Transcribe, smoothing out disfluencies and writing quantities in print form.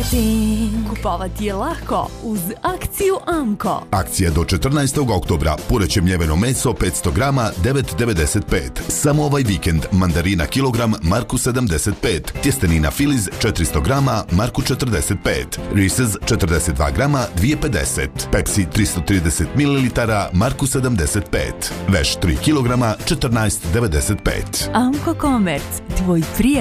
Kupovati je lako uz akciju Amko. Akcija do 14. oktobra. Pureće mljeveno meso 500 grama 9,95. Samo ovaj vikend mandarina kilogram Marku 75. Tjestenina Filiz 400 grama Marku 45. Reese's 42 grama 2,50. Pepsi 330 ml Marku 75. Veš 3 kilograma 14,95. Amko Komerc, tvoj prijatelj.